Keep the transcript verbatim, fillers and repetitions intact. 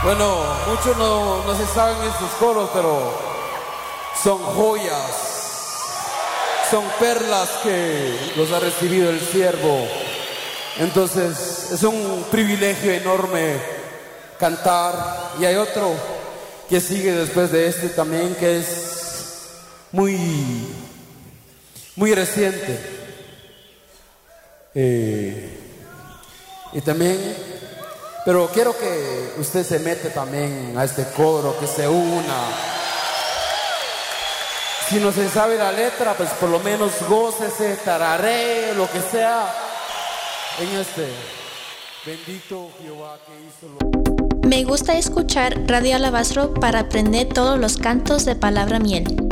Bueno, muchos no, no se saben estos coros, pero son joyas, son perlas que los ha recibido el siervo. Entonces es un privilegio enorme cantar. Y hay otro que sigue después de este también, que es muy, muy reciente. Eh, y también... Pero quiero que usted se mete también a este coro, que se una. Si no se sabe la letra, pues por lo menos gócese, tararee, lo que sea, en este bendito Jehová que hizo lo... Me gusta escuchar Radio Alabastro para aprender todos los cantos de Palabra Miel.